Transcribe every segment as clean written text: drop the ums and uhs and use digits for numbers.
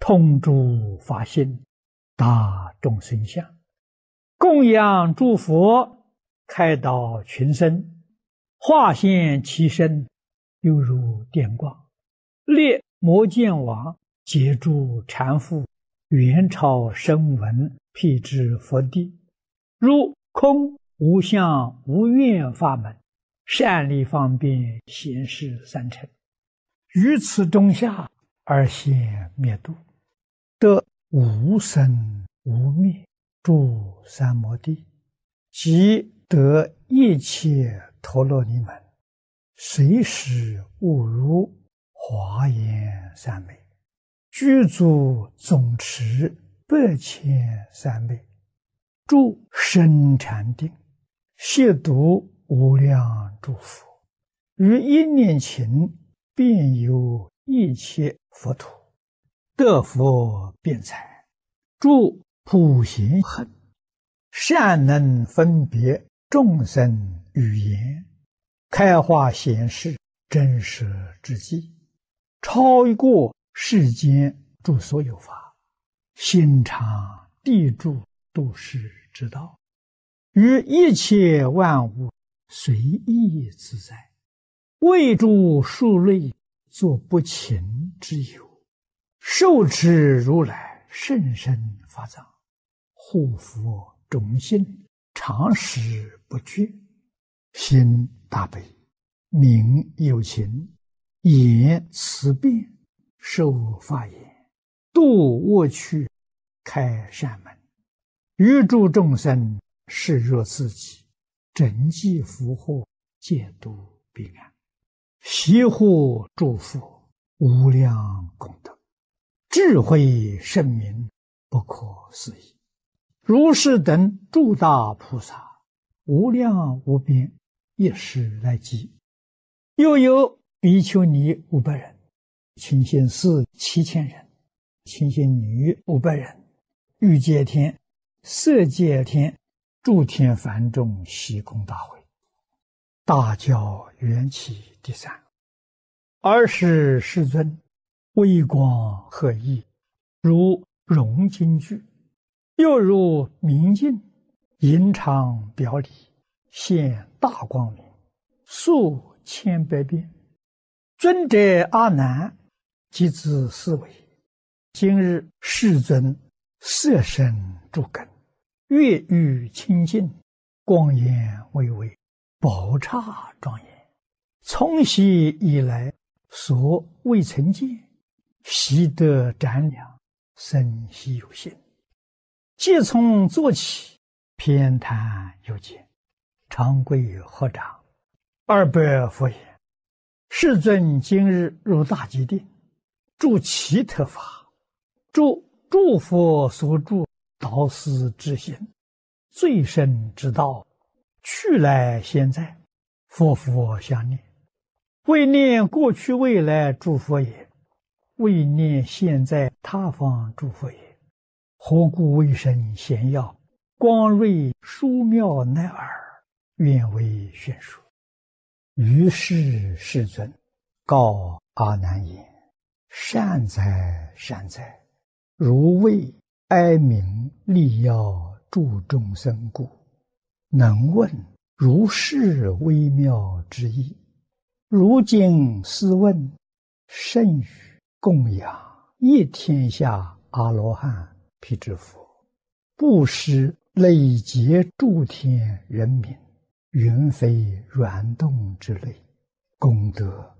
通诸法性，大众生相，供养诸佛，开导群生，化现其身，犹如电光，列摩见王，截住禅父，元朝声闻，辟支佛地，入空无相无愿法门，善利方便显示三乘，于此中下而现灭度，得无生无灭诸三摩地，即得一切陀罗尼门，随时悟如华严三昧，具足总持8,000三昧，住深禅定，亵渎无量诸佛，于一念勤遍游一切佛土，得佛辩才，住普贤行，善能分别众生语言，开化显示真实之际，超过世间诸所有法，心常地住度世之道，于一切万物随意自在，为诸数类作不勤之有，受持如来甚深法藏，护佛种心，常时不绝，心大悲，名有情，言慈辩，受法言，度恶趣，开善门，于诸众生视若自己，整济福祸，戒度彼岸，悉护诸佛，无量功德，智慧圣明，不可思议。如是等诸大菩萨，无量无边，一时来集。又有比丘尼500人，清心寺7000人，清心女500人，欲界天、色界天、诸天梵众悉空大会，大教缘起第3。尔时世尊微光赫熠，如融金具，又如明镜，隐常表里，现大光明，数千百变。尊者阿难即自思维，今日世尊色身诸根，月欲清净，光颜巍巍，宝刹庄严，从昔以来所未曾见，悉得瞻量，生悉有性。即从坐起，偏袒右肩，长跪合掌，200佛言：世尊今日入大吉定，住其特法，住诸佛所住导师之行，最深之道，去来现在，佛佛相念，为念过去未来诸佛也，为念现在他方诸佛也。何故为生贤要，光瑞殊妙乃尔，愿为宣说。于是世尊告阿难言：善哉善哉，如为哀鸣利要助众生故，能问如是微妙之意。如今思问，甚于供养一天下阿罗汉辟支佛，布施累劫诸天人民，云飞软动之类，功德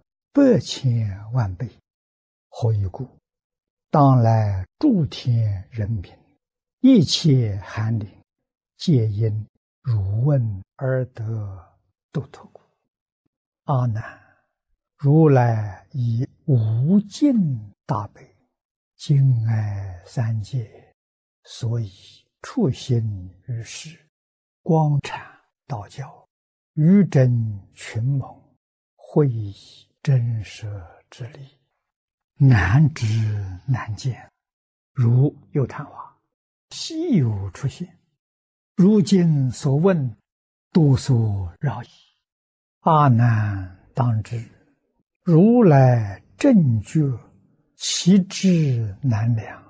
8,000万倍。何以故？当来诸天人民，一切寒灵，皆因汝问而得度脱故。阿难，如来以无尽大悲，敬爱三界，所以处心于世，光阐道教，于真群蒙，会以真实之理，难知难见，如有昙花，稀有出现。如今所问，多所扰矣。阿难当知，如来正觉其志难量。